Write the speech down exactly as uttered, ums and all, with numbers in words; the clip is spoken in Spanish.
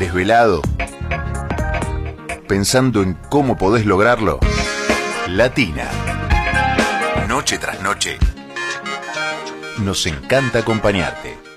¿Desvelado? ¿Pensando en cómo podés lograrlo? Latina. Noche tras noche. Nos encanta acompañarte.